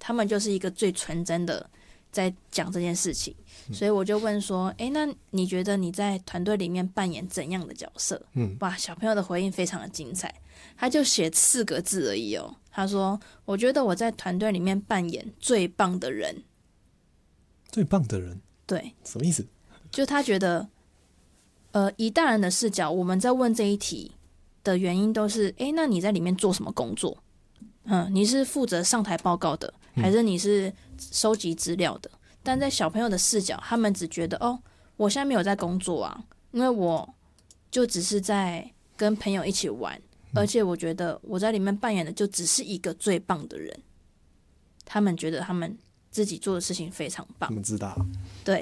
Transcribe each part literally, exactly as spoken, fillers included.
他们就是一个最纯真的在讲这件事情。所以我就问说，诶，那你觉得你在团队里面扮演怎样的角色？嗯，哇，小朋友的回应非常的精彩，他就写四个字而已哦。他说，我觉得我在团队里面扮演最棒的人。 最棒的人？ 对， 什么意思？ 就他觉得，呃，以大人的视角，我们在问这一题的原因都是，诶，那你在里面做什么工作？嗯，你是负责上台报告的，还是你是收集资料的？但在小朋友的视角，他们只觉得哦，我现在没有在工作啊，因为我就只是在跟朋友一起玩，而且我觉得我在里面扮演的就只是一个最棒的人。他们觉得他们自己做的事情非常棒， 他们知道， 对。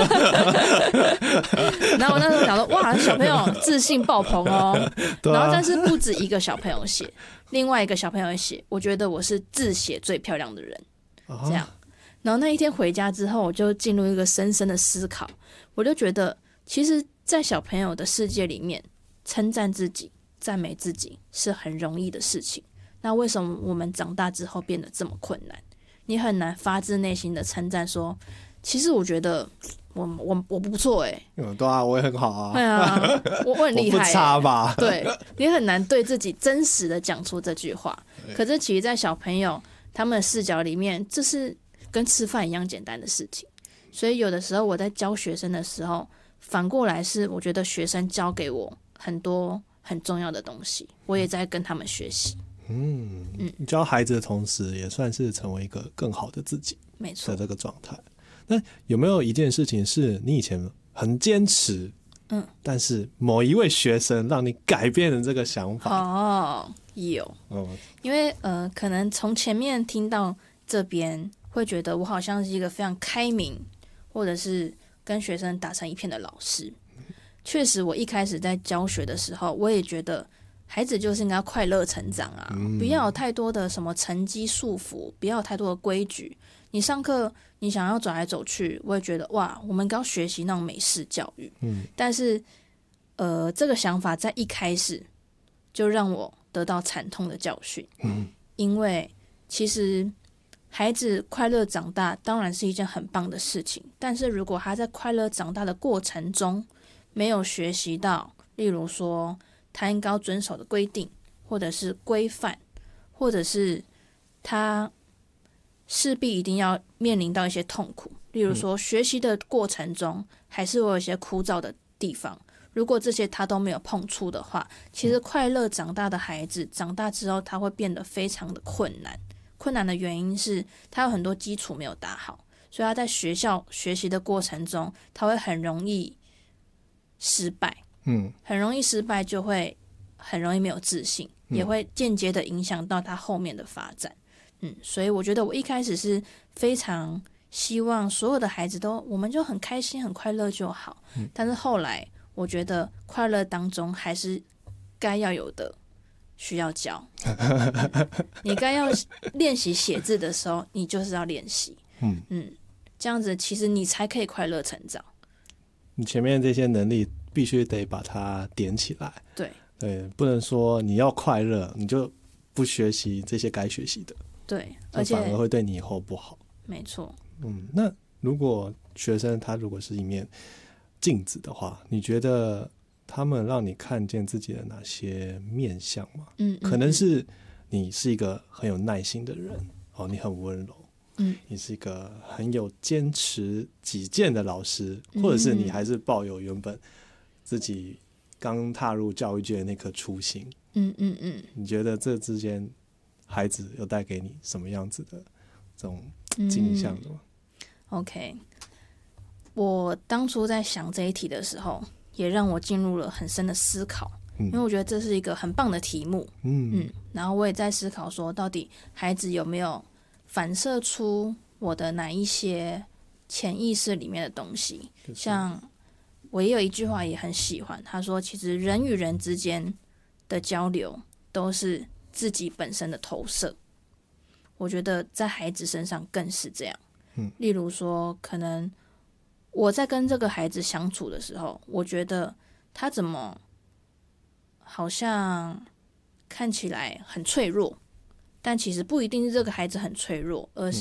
然后我那时候想说，哇，小朋友自信爆棚哦。 对啊、 然后但是不止一个小朋友写，另外一个小朋友写，我觉得我是字写最漂亮的人，这样。然后那一天回家之后，我就进入一个深深的思考，我就觉得，其实，在小朋友的世界里面，称赞自己、赞美自己是很容易的事情。那为什么我们长大之后变得这么困难？你很难发自内心的称赞说，其实我觉得我我我不错哎、欸嗯，对啊，我也很好啊， 对啊，我我很厉害、欸， 我不差吧？ 对，你很难对自己真实的讲出这句话。可是其实，在小朋友他们的视角里面，这是跟吃饭一样简单的事情。所以有的时候我在教学生的时候，反过来是我觉得学生教给我很多很重要的东西，我也在跟他们学习。 嗯，嗯，教孩子的同时，也算是成为一个更好的自己， 没错的这个状态。那有没有一件事情是你以前很坚持，嗯，但是某一位学生让你改变了这个想法？ 哦，有，哦、因为呃，可能从前面听到这边，会觉得我好像是一个非常开明，或者是跟学生打成一片的老师。确实，我一开始在教学的时候，我也觉得。孩子就是应该快乐成长啊，嗯、不要有太多的什么成绩束缚，不要有太多的规矩。你上课你想要走来走去，我也觉得哇，我们应该要学习那种美式教育。嗯，但是呃，这个想法在一开始就让我得到惨痛的教训。嗯，因为其实孩子快乐长大当然是一件很棒的事情，但是如果他在快乐长大的过程中没有学习到，例如说。他应该要遵守的规定，或者是规范，或者是他势必一定要面临到一些痛苦。例如说，学习的过程中还是会有一些枯燥的地方。如果这些他都没有碰触的话，其实快乐长大的孩子，长大之后他会变得非常的困难。困难的原因是他有很多基础没有打好，所以他在学校学习的过程中，他会很容易失败。嗯，很容易失败，就会很容易没有自信，嗯、也会间接的影响到他后面的发展。嗯，所以我觉得我一开始是非常希望所有的孩子都，我们就很开心、很快乐就好。嗯、但是后来我觉得快乐当中还是该要有的需要教。你该要练习写字的时候，你就是要练习。嗯嗯，这样子其实你才可以快乐成长。 你前面这些能力。必须得把它点起来， 对对，不能说你要快乐，你就不学习这些该学习的， 对，而且反而会对你以后不好。 没错， 嗯，那如果学生他如果是一面镜子的话，你觉得他们让你看见自己的哪些面向吗？嗯，可能是你是一个很有耐心的人，哦，你很温柔。嗯，你是一个很有坚持己见的老师，或者是你还是抱有原本自己刚踏入教育界的那颗初心。嗯嗯嗯，你觉得这之间孩子有带给你什么样子的这种镜像的吗？ 嗯、OK， 我当初在想这一题的时候，也让我进入了很深的思考，嗯、因为我觉得这是一个很棒的题目。嗯嗯，然后我也在思考说，到底孩子有没有反射出我的哪一些潜意识里面的东西？像我也有一句话也很喜欢，他说其实人与人之间的交流都是自己本身的投射。我觉得在孩子身上更是这样。嗯，例如说可能我在跟这个孩子相处的时候，我觉得他怎么好像看起来很脆弱，但其实不一定是这个孩子很脆弱，而是